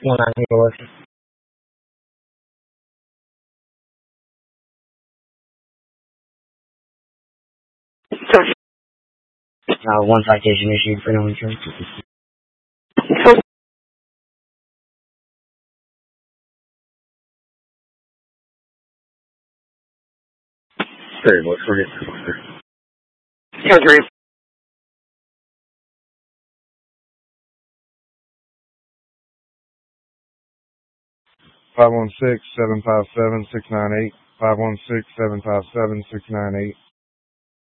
19 one citation issued for no insurance. Very much for getting Surgery. 516-757-698. 516-757-698.